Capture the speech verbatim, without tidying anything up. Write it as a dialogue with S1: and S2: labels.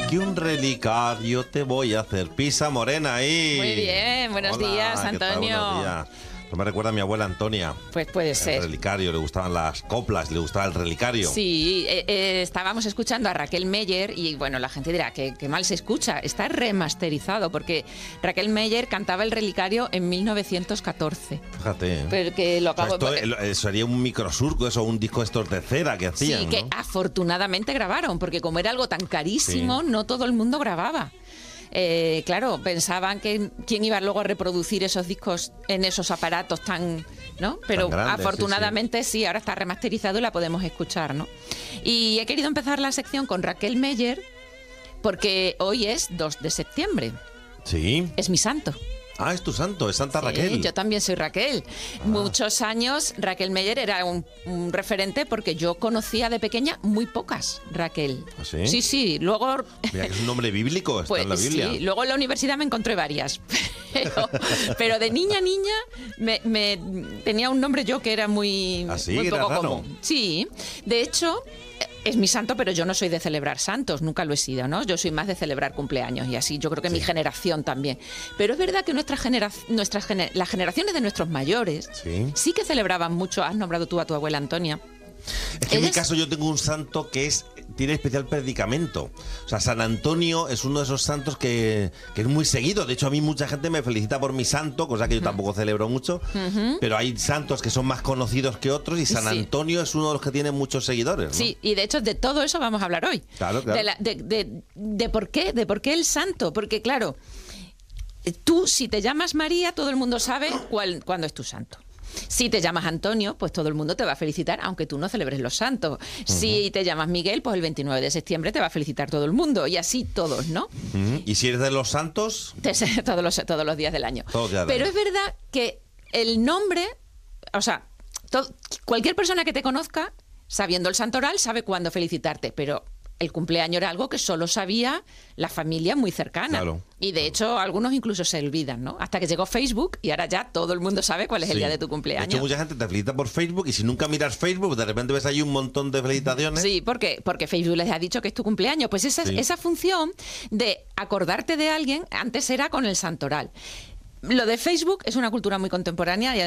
S1: que un relicario te voy a hacer. Pisa Morena ahí.
S2: Muy bien, buenos
S1: Hola,
S2: días,
S1: ¿qué tal?
S2: Antonio.
S1: Buenos días. No me recuerda a mi abuela Antonia.
S2: Pues puede
S1: El
S2: ser.
S1: relicario, le gustaban las coplas, le gustaba el relicario.
S2: Sí, eh, eh, estábamos escuchando a Raquel Meyer y bueno, la gente dirá que, que mal se escucha. Está remasterizado porque Raquel Meyer cantaba el relicario en mil novecientos catorce.
S1: Fíjate. ¿eh?
S2: Pero que lo
S1: O sea,
S2: acabo
S1: esto, eh, sería un microsurco, eso, un disco estos de cera que hacían,
S2: Sí, que
S1: ¿no?
S2: afortunadamente grabaron, porque como era algo tan carísimo,
S1: Sí.
S2: no todo el mundo grababa. Eh, claro, pensaban que quién iba luego a reproducir esos discos en esos aparatos tan, ¿no? Pero
S1: Tan grandes,
S2: afortunadamente sí, sí, ahora está remasterizado y la podemos escuchar, ¿no? Y he querido empezar la sección con Raquel Meyer porque hoy es dos de septiembre,
S1: Sí.
S2: es mi santo.
S1: Ah, es tu santo, es Santa
S2: Sí,
S1: Raquel.
S2: yo también soy Raquel.
S1: Ah.
S2: Muchos años Raquel Meyer era un, un referente porque yo conocía de pequeña muy pocas Raquel.
S1: ¿Ah, sí?
S2: Sí, sí. Luego,
S1: Mira que es un nombre bíblico, está
S2: pues,
S1: en la Biblia.
S2: sí, luego en la universidad me encontré varias. Pero, pero de niña niña me, me- tenía un nombre yo que era muy,
S1: ¿Ah, sí?
S2: muy
S1: ¿Era
S2: poco
S1: raro?
S2: común. Sí. De hecho, es mi santo, pero yo no soy de celebrar santos, nunca lo he sido, ¿no? Yo soy más de celebrar cumpleaños y así, yo creo que
S1: Sí.
S2: mi generación también. Pero es verdad que nuestra genera nuestras gener- las generaciones de nuestros mayores
S1: Sí.
S2: sí que celebraban mucho. Has nombrado tú a tu abuela Antonia.
S1: Es que en mi
S2: Ellas-
S1: caso yo tengo un santo que es tiene especial predicamento. O sea, San Antonio es uno de esos santos que, que es muy seguido. De hecho, a mí mucha gente me felicita por mi santo, cosa que yo tampoco celebro mucho. Pero hay santos que son más conocidos que otros y San
S2: Sí.
S1: Antonio es uno de los que tiene muchos seguidores, ¿no?
S2: Sí, y de hecho de todo eso vamos a hablar hoy.
S1: Claro, claro.
S2: De, la- de- de- de por qué, de por qué el santo. Porque claro, tú si te llamas María, todo el mundo sabe cuál, cuándo es tu santo. Si te llamas Antonio, pues todo el mundo te va a felicitar, aunque tú no celebres los santos. Si te llamas Miguel, pues el veintinueve de septiembre te va a felicitar todo el mundo. Y así todos, ¿no?
S1: Ujú. Y si eres de los santos,
S2: Te- todos, los, todos los días del año.
S1: Todos los días del
S2: Pero
S1: año.
S2: es verdad que el nombre, o sea, to- cualquier persona que te conozca, sabiendo el santoral, sabe cuándo felicitarte, pero el cumpleaños era algo que solo sabía la familia muy cercana.
S1: Claro.
S2: Y de hecho, algunos incluso se olvidan, ¿no? Hasta que llegó Facebook y ahora ya todo el mundo sabe cuál es el
S1: sí.
S2: día de tu
S1: De
S2: cumpleaños.
S1: hecho, mucha gente te felicita por Facebook y si nunca miras Facebook, de repente ves ahí un montón de felicitaciones.
S2: Sí, porque, porque Facebook les ha dicho que es tu cumpleaños. Pues esa,
S1: Sí.
S2: esa función de acordarte de alguien antes era con el santoral. Lo de Facebook es una cultura muy contemporánea y